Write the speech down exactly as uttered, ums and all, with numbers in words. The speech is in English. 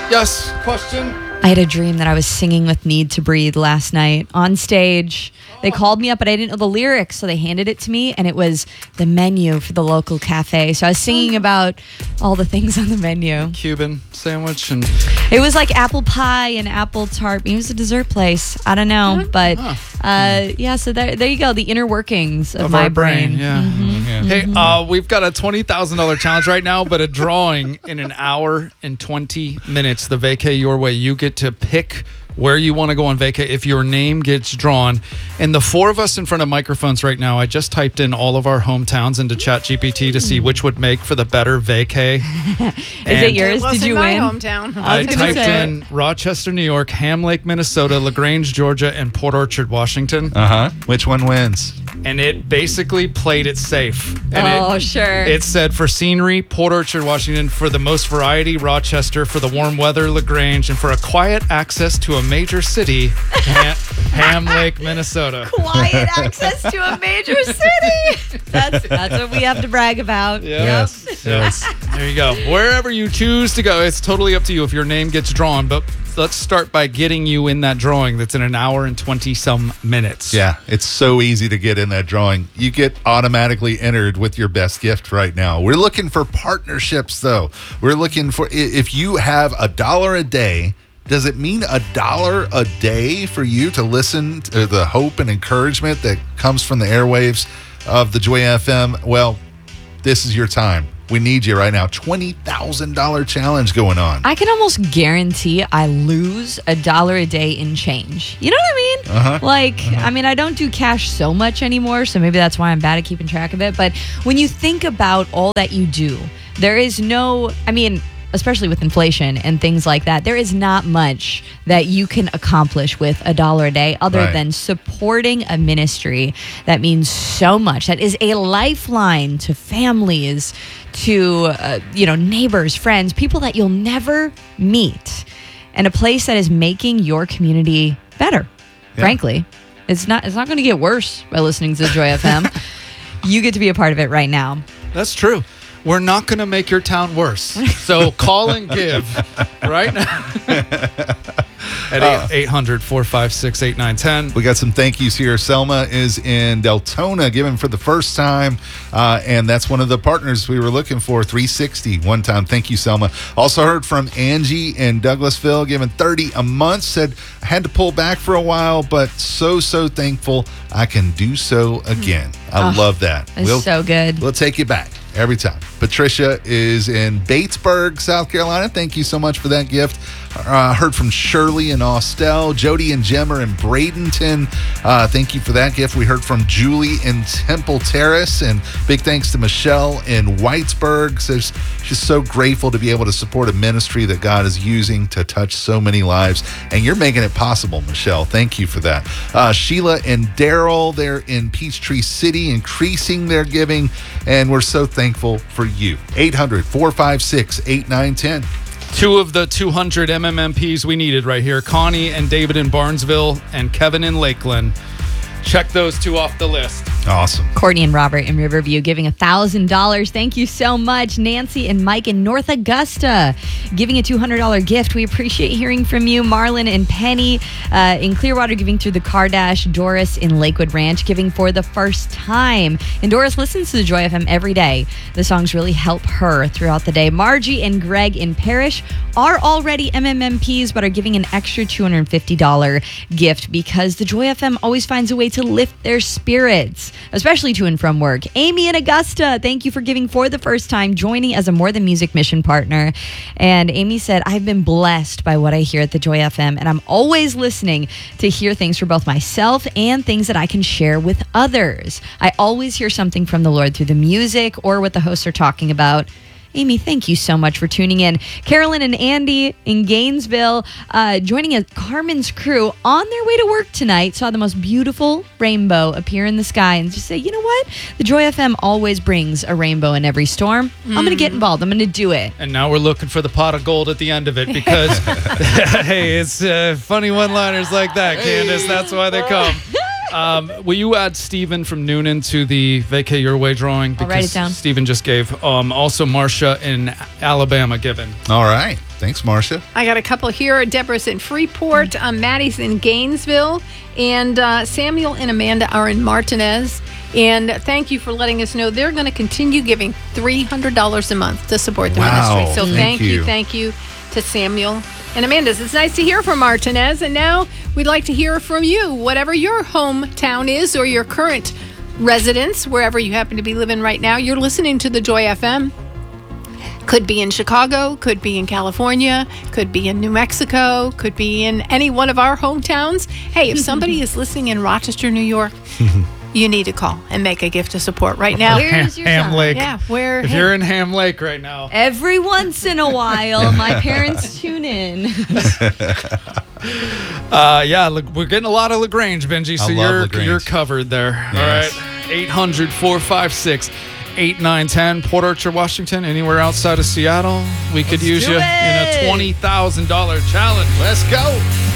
Yes, question? I had a dream that I was singing with Need to Breathe last night on stage. They called me up, but I didn't know the lyrics, so they handed it to me, and it was the menu for the local cafe. So I was singing about all the things on the menu. Cuban sandwich and... It was like apple pie and apple tart. It was a dessert place. I don't know, but uh, yeah. So there, there you go. The inner workings of, of my our brain. brain. Yeah. Mm-hmm. yeah. Hey, uh, we've got a twenty thousand dollars challenge right now, but a drawing in an hour and twenty minutes. The Vacay Your Way. You get to pick where you want to go on vacay if your name gets drawn. And the four of us in front of microphones right now, I just typed in all of our hometowns into ChatGPT to see which would make for the better vacay. Is it yours? It Did you my win? hometown. I, I typed say. in Rochester, New York, Ham Lake, Minnesota, LaGrange, Georgia, and Port Orchard, Washington. Uh-huh. Which one wins? And it basically played it safe. And Oh, it, sure. It said for scenery, Port Orchard, Washington; for the most variety, Rochester; for the warm weather, LaGrange; and for a quiet access to a major city, Ham, Ham Lake, Minnesota. Quiet access to a major city. That's that's what we have to brag about. Yep. Yes. Yes. There you go. Wherever you choose to go, it's totally up to you if your name gets drawn. But let's start by getting you in that drawing that's in an hour and twenty some minutes. Yeah, it's so easy to get in that drawing. You get automatically entered with your best gift right now. We're looking for partnerships, though. We're looking for, if you have a dollar a day, does it mean a dollar a day for you to listen to the hope and encouragement that comes from the airwaves of the Joy F M? Well, this is your time. We need you right now. twenty thousand dollars challenge going on. I can almost guarantee I lose a dollar a day in change. You know what I mean? Uh-huh. Like, uh-huh. I mean, I don't do cash so much anymore, so maybe that's why I'm bad at keeping track of it. But when you think about all that you do, there is no, I mean, especially with inflation and things like that, there is not much that you can accomplish with a dollar a day other Right. than supporting a ministry that means so much. That is a lifeline to families, to uh, you know, neighbors, friends, people that you'll never meet, and a place that is making your community better. Yeah. Frankly, it's not it's not going to get worse by listening to Joy F M. You get to be a part of it right now. That's true. We're not going to make your town worse. So call and give right now at eight hundred, four five six, eight nine one zero. We got some thank yous here. Selma is in Deltona, giving for the first time, uh, and that's one of the partners we were looking for. three sixty one time. Thank you, Selma. Also heard from Angie in Douglasville, giving thirty a month. Said I had to pull back for a while, but so so thankful I can do so again. I Oh, love that. It's We'll, so good. we'll take you back every time. Patricia is in Batesburg, South Carolina. Thank you so much for that gift. Uh, heard from Shirley in Austell, Jody and Jem are in Bradenton. Uh, thank you for that gift. We heard from Julie in Temple Terrace, and big thanks to Michelle in Whitesburg. So she's so grateful to be able to support a ministry that God is using to touch so many lives, and you're making it possible, Michelle. Thank you for that. Uh, Sheila and Daryl, they're in Peachtree City, increasing their giving, and we're so thankful for you. eight hundred, four five six, eight nine one zero. Two of the two hundred M M M Ps we needed right here. Connie and David in Barnesville and Kevin in Lakeland. Check those two off the list. Awesome. Courtney and Robert in Riverview giving one thousand dollars. Thank you so much. Nancy and Mike in North Augusta giving a two hundred dollars gift. We appreciate hearing from you. Marlon and Penny uh, in Clearwater giving through the Cardash. Doris in Lakewood Ranch giving for the first time. And Doris listens to the Joy F M every day. The songs really help her throughout the day. Margie and Greg in Parrish are already M M M Ps but are giving an extra two hundred fifty dollars gift because the Joy F M always finds a way to lift their spirits, especially to and from work. Amy in Augusta, thank you for giving for the first time, joining as a More Than Music mission partner. And Amy said, I've been blessed by what I hear at the Joy F M, and I'm always listening to hear things for both myself and things that I can share with others. I always hear something from the Lord through the music or what the hosts are talking about. Amy, thank you so much for tuning in. Carolyn and Andy in Gainesville uh, joining a Carmen's crew on their way to work tonight. Saw the most beautiful rainbow appear in the sky and just say, you know what? The Joy F M always brings a rainbow in every storm. Mm. I'm going to get involved. I'm going to do it. And now we're looking for the pot of gold at the end of it because, hey, it's uh, funny one-liners like that, Candace. That's why they come. Um, will you add Stephen from Noonan to the Vacay Your Way drawing? I'll write it down. Stephen just gave. Um, also, Marcia in Alabama given. All right. Thanks, Marcia. I got a couple here. Deborah's in Freeport. Um, Maddie's in Gainesville. And uh, Samuel and Amanda are in Martinez. And thank you for letting us know they're going to continue giving three hundred dollars a month to support the Wow. ministry. So Thank thank you, you. thank you to Samuel and Amanda. It's nice to hear from Martinez. And now we'd like to hear from you, whatever your hometown is or your current residence, wherever you happen to be living right now. You're listening to the Joy F M. Could be in Chicago, could be in California, could be in New Mexico, could be in any one of our hometowns. Hey, if somebody is listening in Rochester, New York, you need to call and make a gift of support right now. Where's your Ham son? Lake. Yeah, where If you're in Ham Lake right now, Every once in a while, my parents tune in. uh, yeah, look, we're getting a lot of Lagrange, Benji. So I love you're Lagrange. you're covered there. Yes. All right, eight hundred, four five six, eight nine one zero. Port Arthur, Washington, anywhere outside of Seattle, we could use do you in it. a twenty thousand dollar challenge. Let's go.